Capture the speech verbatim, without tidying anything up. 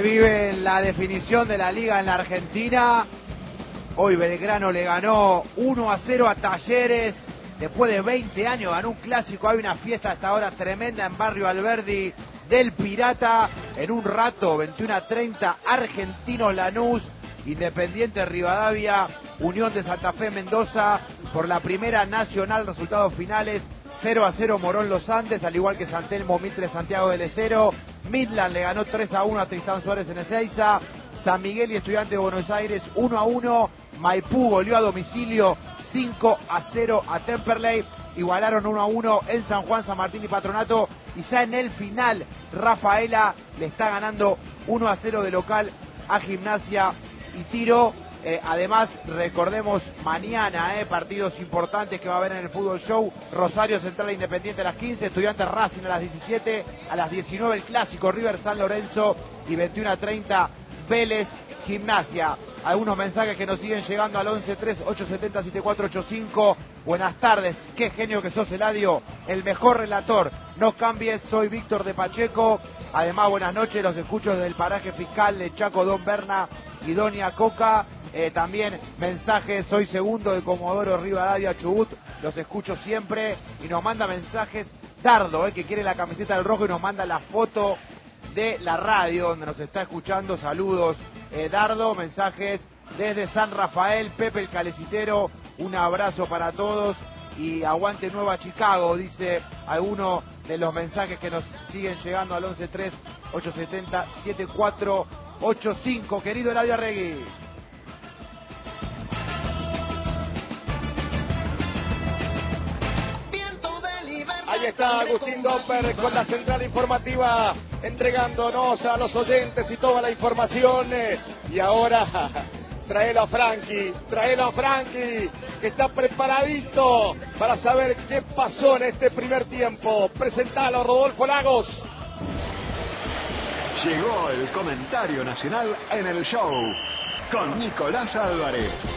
vive la definición de la liga en la Argentina. Hoy Belgrano le ganó uno a cero a Talleres. Después de veinte años ganó un clásico. Hay una fiesta hasta ahora tremenda en Barrio Alberdi del Pirata. En un rato, veintiuno a treinta, Argentinos Lanús, Independiente Rivadavia, Unión de Santa Fe Mendoza. Por la primera nacional, resultados finales: cero a cero Morón Los Andes, al igual que San Telmo Mitre Santiago del Estero. Midland le ganó tres a uno a Tristán Suárez en Ezeiza. San Miguel y Estudiantes de Buenos Aires uno a uno. Maipú goleó a domicilio cinco a cero a Temperley. Igualaron uno a uno en San Juan, San Martín y Patronato. Y ya en el final, Rafaela le está ganando uno a cero de local a Gimnasia y Tiro. Eh, además, recordemos mañana eh, partidos importantes que va a haber en el Fútbol Show. Rosario Central Independiente a las quince, Estudiantes Racing a las diecisiete, a las diecinueve el clásico River San Lorenzo y veintiuno a treinta Vélez Gimnasia. Algunos mensajes que nos siguen llegando al once tres ocho siete cero siete cuatro ocho cinco. Buenas tardes, qué genio que sos, Eladio, el mejor relator. No cambies, soy Víctor de Pacheco. Además, buenas noches, los escucho desde el paraje fiscal de Chaco, Don Berna y Doña Coca. Eh, también mensajes, soy segundo de Comodoro Rivadavia Chubut, los escucho siempre. Y nos manda mensajes Dardo, eh, que quiere la camiseta del rojo y nos manda la foto de la radio donde nos está escuchando. Saludos, eh, Dardo. Mensajes desde San Rafael, Pepe el Calecitero, un abrazo para todos y aguante Nueva Chicago, dice alguno de los mensajes que nos siguen llegando al once tres ocho siete cero siete cuatro ocho cinco. Querido Eladio Arregui. Ahí está Agustín Domper con la central informativa, entregándonos a los oyentes y toda la información. Y ahora, tráelo a Frankie, tráelo a Frankie, que está preparadito para saber qué pasó en este primer tiempo. Presentalo, Rodolfo Lagos. Llegó el comentario nacional en el show con Nicolás Álvarez.